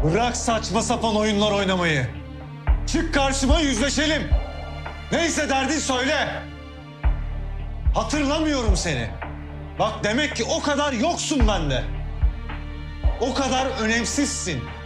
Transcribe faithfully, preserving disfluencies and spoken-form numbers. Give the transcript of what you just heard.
Bırak saçma sapan oyunlar oynamayı. Çık karşıma, yüzleşelim. Neyse derdin söyle. Hatırlamıyorum seni. Bak demek ki o kadar yoksun bende. O kadar önemsizsin.